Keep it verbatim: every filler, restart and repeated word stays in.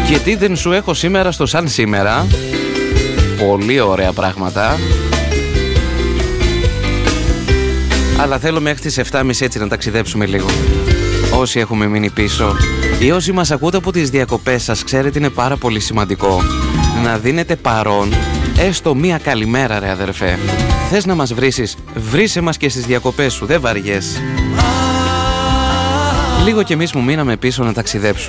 Και τι δεν σου έχω σήμερα στο σαν σήμερα. Πολύ ωραία πράγματα. Αλλά θέλω μέχρι τις εφτά και μισή έτσι να ταξιδέψουμε λίγο. Όσοι έχουμε μείνει πίσω ή όσοι μας ακούτε από τις διακοπές σας, ξέρετε είναι πάρα πολύ σημαντικό να δίνετε παρόν, έστω μία καλημέρα ρε αδερφέ. Θες να μας βρίσεις, βρίσε μας και στις διακοπές σου, δεν βαριές. Λίγο κι εμείς μου μείναμε πίσω να ταξιδέψουμε.